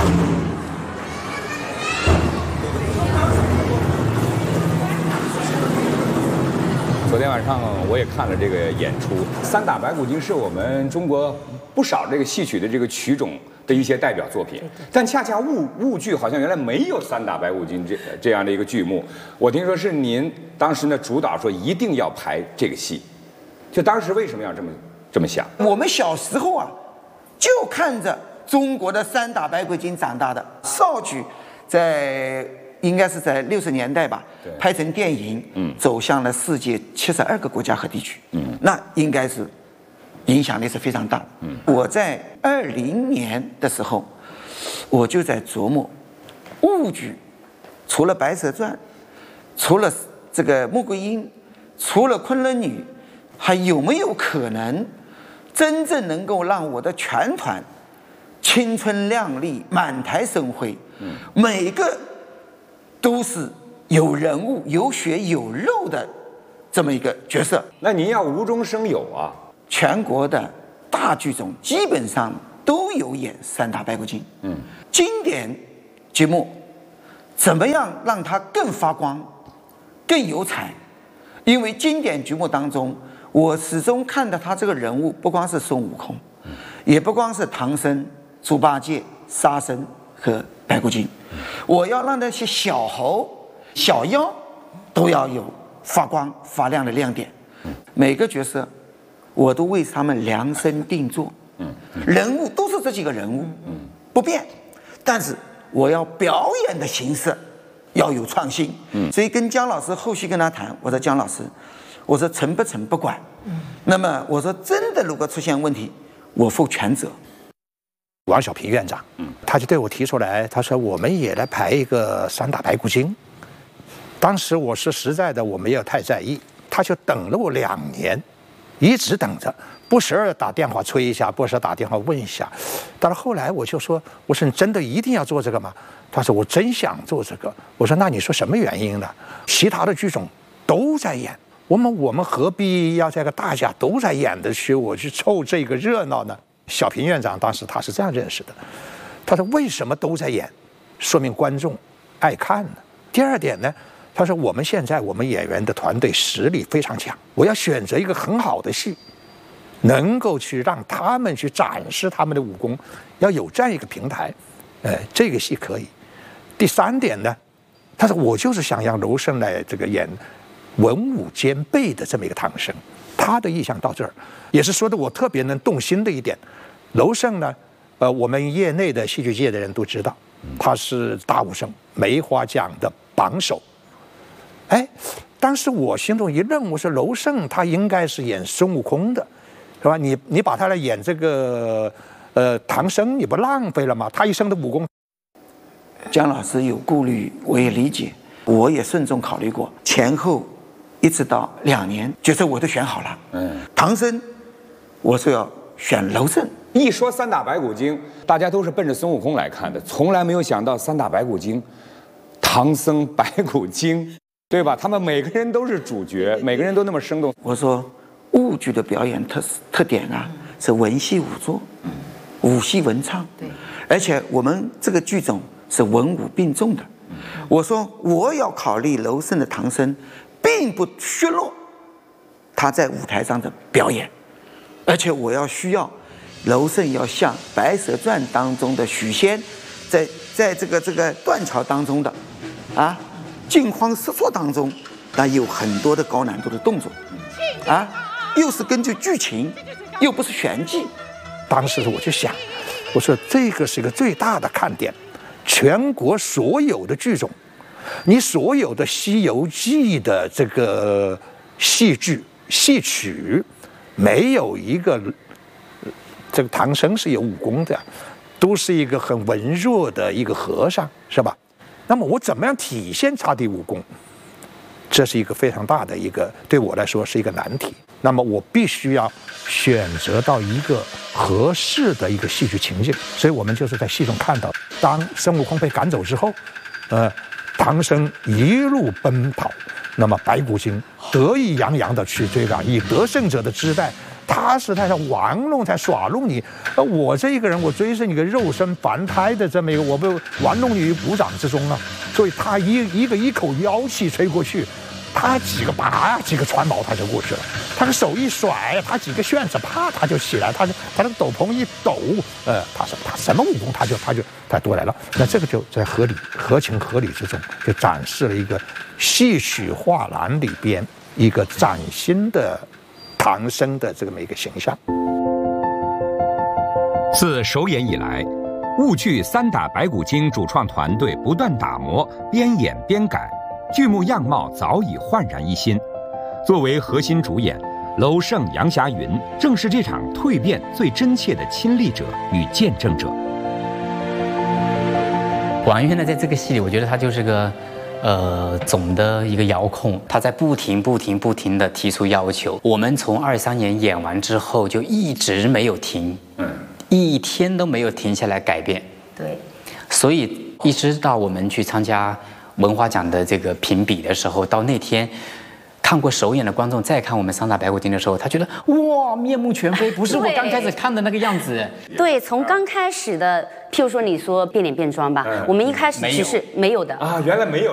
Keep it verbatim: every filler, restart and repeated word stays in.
昨天晚上我也看了这个演出，三打白骨精是我们中国不少这个戏曲的这个曲种的一些代表作品，但恰恰豫豫剧好像原来没有三打白骨精这这样的一个剧目。我听说是您当时呢主导说一定要排这个戏，就当时为什么要这么这么想？ 我们小时候啊，就看着中国的三打白骨精长大的。绍剧在应该是在六十年代吧，拍成电影，嗯，走向了世界七十二个国家和地区，嗯，那应该是影响力是非常大。嗯，我在二零年的时候，我就在琢磨，豫剧除了《白蛇传》，除了这个《穆桂英》，除了《昆仑女》，还有没有可能真正能够让我的全团青春靓丽、满台生辉？嗯，每个都是有人物、有血有肉的这么一个角色。 那您要无中生有啊！ 全国的大剧种基本上都有演三打白骨精。嗯，经典节目怎么样让它更发光、更有彩？因为经典剧目当中，我始终看到他这个人物不光是孙悟空，也不光是唐僧、猪八戒、沙僧和白骨精，我要让那些小猴、小妖都要有发光发亮的亮点。每个角色我都为他们量身定做，人物都是这几个人物，不变，但是我要表演的形式要有创新。所以跟姜老师后续跟他谈，我说姜老师，我说成不成不管，那么我说真的如果出现问题，我负全责。 王小平院长，他就对我提出来，他说我们也来排一个三打白骨精。当时我是实在的我没有太在意，他就等了我两年，一直等着，不时而打电话催一下，不时打电话问一下。到了后来我就说，我说你真的一定要做这个吗？他说我真想做这个。我说那你说什么原因呢？其他的剧种都在演，我们我们何必要这个大家都在演的去我去凑这个热闹呢？小平院长当时他是这样认识的，他说为什么都在演，说明观众爱看呢。第二点呢，他说我们现在我们演员的团队实力非常强，我要选择一个很好的戏，能够去让他们去展示他们的武功，要有这样一个平台，呃，这个戏可以。第三点呢，他说我就是想让娄胜来这个演文武兼备的这么一个唐僧。他的意向到这儿，也是说的我特别能动心的一点。娄胜呢，呃，我们业内的戏剧界的人都知道，他是大武生，梅花奖的榜首。哎，当时我心中一愣，我说娄胜他应该是演孙悟空的，是吧？你你把他来演这个呃唐僧，你不浪费了吗？他一生的武功。 姜老师有顾虑，我也理解，我也慎重考虑过，前后一直到两年，角色我都选好了。嗯，唐僧，我是要选娄胜。 一说三打白骨精，大家都是奔着孙悟空来看的，从来没有想到三打白骨精，唐僧白骨精，对吧？他们每个人都是主角，每个人都那么生动。 我说豫剧的表演特特点啊，是文戏武作，武戏文唱，对，而且我们这个剧种是文武并重的。我说我要考虑娄胜的唐僧，并不削弱他在舞台上的表演，而且我要需要娄胜要像《白蛇传》当中的许仙，在在这个这个断桥当中的啊惊慌失措当中，那有很多的高难度的动作啊，又是根据剧情，又不是玄机。 当时我就想，我说这个是一个最大的看点，全国所有的剧种，你所有的《西游记》的这个戏剧戏曲，没有一个这个唐僧是有武功的，都是一个很文弱的一个和尚，是吧？那么我怎么样体现他的武功？这是一个非常大的一个，对我来说是一个难题。那么我必须要选择到一个合适的一个戏剧情境，所以我们就是在戏中看到，当孙悟空被赶走之后，呃，唐僧一路奔跑，那么白骨精得意洋洋的去追赶，以得胜者的姿态他是他在玩弄，在耍弄你。呃，我这一个人，我追是一个肉身凡胎的这么一个，我被玩弄于股掌之中啊。所以他一一个一口妖气吹过去。他几个拔几个船锚他就过去了，他的手一甩，他几个旋子啪他就起来，他他那个斗篷一抖，呃，他什他什么武功他就他就他都来了。那这个就在合理合情合理之中，就展示了一个戏曲画廊里边一个崭新的唐僧的这么一个形象。 自首演以来，婺剧《三打白骨精》主创团队不断打磨，边演边改。剧目样貌早已焕然一新，作为核心主演，娄胜、杨霞云正是这场蜕变最真切的亲历者与见证者。 王源呢，在这个戏里，我觉得他就是个，呃，总的一个遥控，他在不停、不停、不停地提出要求。我们从二三年演完之后，就一直没有停，嗯，一天都没有停下来改变。 对， 所以一直到我们去参加文华奖的这个评比的时候，到那天看过首演的观众再看我们《三打白骨精》的时候，他觉得哇，面目全非，不是我刚开始看的那个样子。 对，从刚开始的，譬如说你说变脸变装吧，嗯、我们一开始其实没有的啊，原来没有。